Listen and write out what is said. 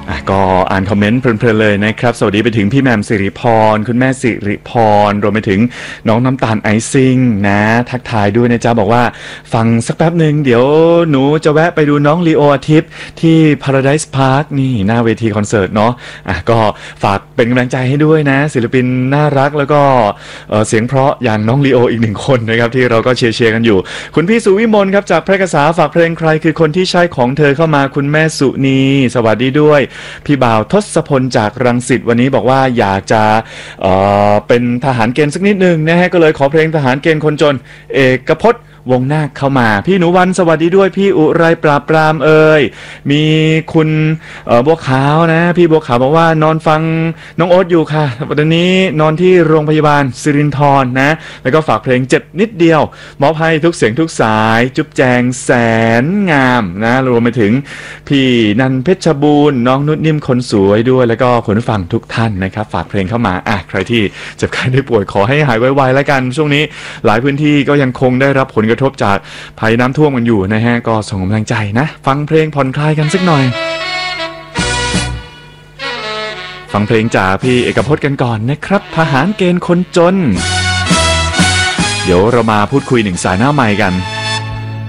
ก็อ่านคอมเมนต์เพลินๆเลยนะครับสวัสดีไปถึงพี่แหม่มสิริพรคุณแม่สิริพรรวมไปถึงน้องน้ำตาลไอซิ่งนะทักทายด้วยนะจ๊ะบอกว่าฟังสักแป๊บหนึ่งเดี๋ยวหนูจะแวะไปดูน้องลีโออาทิตย์ที่ Paradise Park นี่หน้าเวทีคอนเสิร์ตเนาะก็ฝากเป็นกำลังใจให้ด้วยนะศิลปินน่ารักแล้วก็เสียงเพราะอย่างน้องลีโออีกหนึ่งคนนะครับที่เราก็เชียร์กันอยู่คุณพี่สุวิมลครับจากแพร่กษาฝากเพลงใครคือคนที่ใช่ของเธอเข้ามาคุณแม่สุนีสวัสดีด้วยพี่บ่าวทศพลจากรังสิตวันนี้บอกว่าอยากจะเป็นทหารเกณฑ์สักนิดนึงนะฮะก็เลยขอเพลงทหารเกณฑ์คนจนเอกพจน์วงนาคเข้ามาพี่หนูวันสวัสดีด้วยพี่อุไรปราบปรามมีคุณบัวขาวนะพี่บัวขาวบอกว่านอนฟังน้องโอ๊ตอยู่ค่ะตอนนี้นอนที่โรงพยาบาลสิรินธรนะแล้วก็ฝากเพลงเจ็บนิดเดียวมอบให้ทุกเสียงทุกสายจุ๊บแจงแสนงามนะรวมไปถึงพี่นันเพชรบูรณ์น้องนุชนิ่มคนสวยด้วยแล้วก็คุณผู้ฟังทุกท่านนะครับฝากเพลงเข้ามาใครที่เจ็บไข้ได้ป่วยขอให้หายไวๆแล้วกันช่วงนี้หลายพื้นที่ก็ยังคงได้รับผลกระทบจากภัยน้ำท่วมกันอยู่นะฮะก็ส่งกำลังใจนะฟังเพลงผ่อนคลายกันสักหน่อยฟังเพลงจากพี่เอกพจน์กันก่อนนะครับทหารเกณฑ์คนจนเดี๋ยวเรามาพูดคุยหนึ่งสายหน้าใหม่กัน